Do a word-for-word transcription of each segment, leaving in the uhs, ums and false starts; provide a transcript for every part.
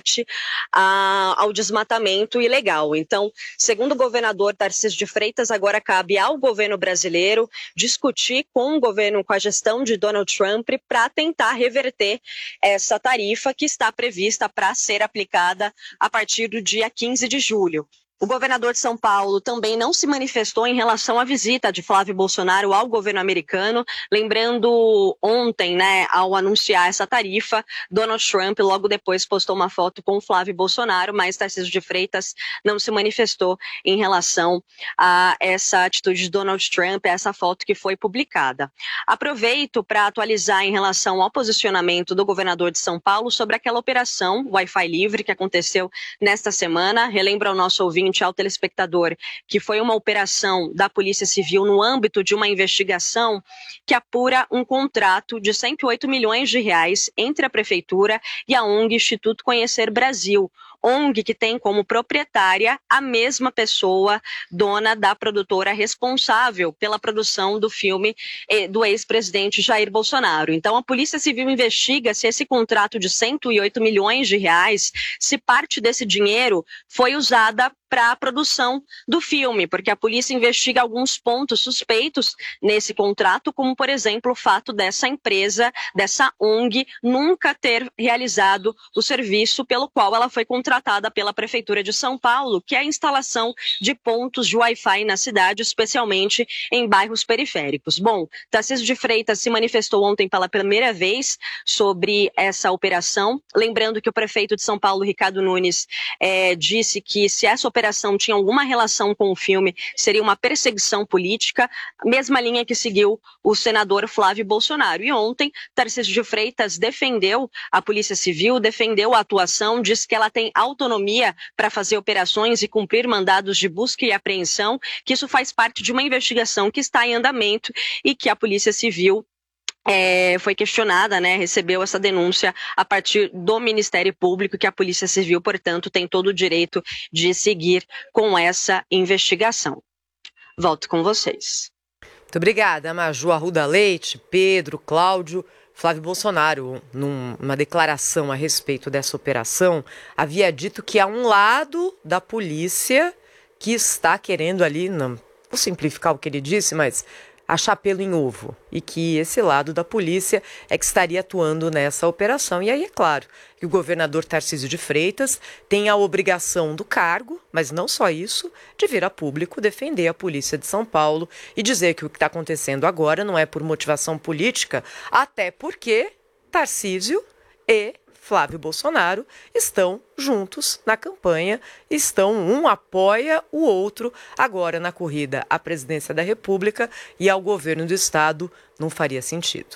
combate a, ao desmatamento ilegal. Então, segundo o governador Tarcísio de Freitas, agora cabe ao governo brasileiro discutir com o governo, com a gestão de Donald Trump, para tentar reverter essa tarifa que está prevista para ser aplicada a partir do dia quinze de julho. O governador de São Paulo também não se manifestou em relação à visita de Flávio Bolsonaro ao governo americano, lembrando ontem, né, ao anunciar essa tarifa, Donald Trump logo depois postou uma foto com o Flávio Bolsonaro, mas Tarcísio de Freitas não se manifestou em relação a essa atitude de Donald Trump, essa foto que foi publicada. Aproveito para atualizar em relação ao posicionamento do governador de São Paulo sobre aquela operação Wi-Fi livre que aconteceu nesta semana. Relembra ao nosso ouvinte, ao telespectador, que foi uma operação da Polícia Civil no âmbito de uma investigação que apura um contrato de cento e oito milhões de reais entre a Prefeitura e a ONG Instituto Conhecer Brasil. ONG que tem como proprietária a mesma pessoa, dona da produtora responsável pela produção do filme do ex-presidente Jair Bolsonaro. Então, a Polícia Civil investiga se esse contrato de cento e oito milhões de reais, se parte desse dinheiro foi usada para a produção do filme, porque a polícia investiga alguns pontos suspeitos nesse contrato, como, por exemplo, o fato dessa empresa, dessa ONG, nunca ter realizado o serviço pelo qual ela foi contratada pela Prefeitura de São Paulo, que é a instalação de pontos de Wi-Fi na cidade, especialmente em bairros periféricos. Bom, Tarcísio de Freitas se manifestou ontem pela primeira vez sobre essa operação, lembrando que o prefeito de São Paulo, Ricardo Nunes, é, disse que se essa operação tinha alguma relação com o filme, seria uma perseguição política, mesma linha que seguiu o senador Flávio Bolsonaro. E ontem, Tarcísio de Freitas defendeu a Polícia Civil, defendeu a atuação, disse que ela tem autonomia para fazer operações e cumprir mandados de busca e apreensão, que isso faz parte de uma investigação que está em andamento e que a Polícia Civil É, foi questionada, né, recebeu essa denúncia a partir do Ministério Público, que a Polícia Civil, portanto, tem todo o direito de seguir com essa investigação. Volto com vocês. Muito obrigada, Maju Arruda Leite, Pedro, Cláudio. Flávio Bolsonaro, numa declaração a respeito dessa operação, havia dito que há um lado da polícia que está querendo ali, não vou simplificar o que ele disse, mas achar pelo em ovo, e que esse lado da polícia é que estaria atuando nessa operação. E aí é claro que o governador Tarcísio de Freitas tem a obrigação do cargo, mas não só isso, de vir a público defender a polícia de São Paulo e dizer que o que está acontecendo agora não é por motivação política, até porque Tarcísio e Flávio Bolsonaro estão juntos na campanha, estão um apoia o outro agora na corrida à presidência da República e ao governo do estado. Não faria sentido.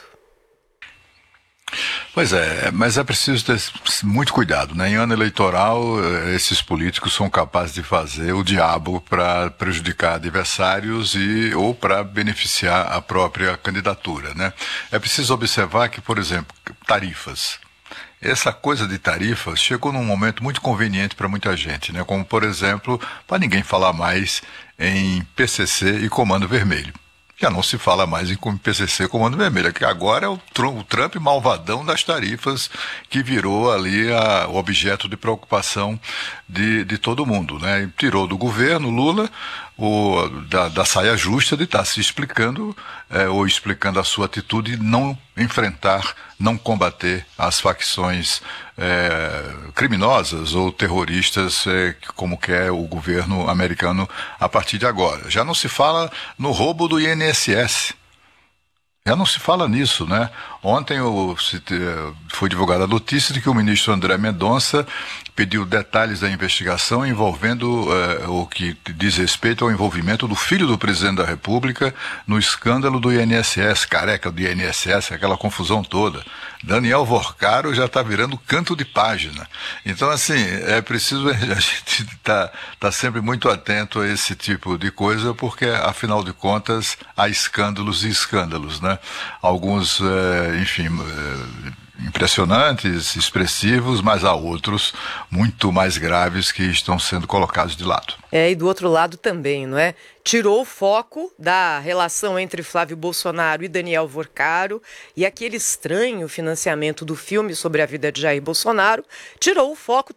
Pois é, mas é preciso ter muito cuidado, né? Em ano eleitoral, esses políticos são capazes de fazer o diabo para prejudicar adversários e, ou para beneficiar a própria candidatura, né? É preciso observar que, por exemplo, tarifas. Essa coisa de tarifas chegou num momento muito conveniente para muita gente, né? Como, por exemplo, para ninguém falar mais em P C C e Comando Vermelho. Já não se fala mais em P C C e Comando Vermelho, que agora é o Trump, o Trump malvadão das tarifas, que virou ali a, o objeto de preocupação de, de todo mundo, né? Tirou do governo Lula o, da, da saia justa de estar se explicando, é, ou explicando a sua atitude de não enfrentar, não combater as facções é, criminosas ou terroristas, é, como quer o governo americano a partir de agora. Já não se fala no roubo do I N S S. Já não se fala nisso, né? Ontem o, se, foi divulgada a notícia de que o ministro André Mendonça pediu detalhes da investigação envolvendo eh, o que diz respeito ao envolvimento do filho do presidente da República no escândalo do I N S S, careca do I N S S, aquela confusão toda. Daniel Vorcaro já está virando canto de página. Então, assim, é preciso a gente estar tá, tá sempre muito atento a esse tipo de coisa, porque, afinal de contas, há escândalos e escândalos, né? Alguns, eh, enfim, eh, impressionantes, expressivos, mas há outros muito mais graves que estão sendo colocados de lado. É, e do outro lado também, não é? Tirou o foco da relação entre Flávio Bolsonaro e Daniel Vorcaro e aquele estranho financiamento do filme sobre a vida de Jair Bolsonaro, tirou o foco